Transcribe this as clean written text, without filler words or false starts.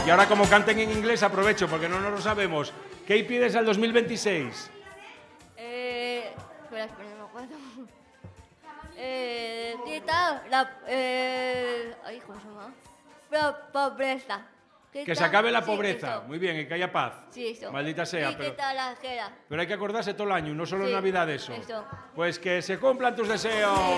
Y ahora como canten en inglés aprovecho porque no nos lo sabemos. ¿Qué pides al 2026? Espera, no me acuerdo. Quita la... ay, ¿cómo se llama? Pobreza. Que se acabe la Sí, pobreza. eso. Muy bien, y que haya paz. Sí, eso. Maldita sea. Y quita la guerra. Pero hay que acordarse todo el año, no solo en Sí, Navidad de eso. eso. Pues que se cumplan tus deseos.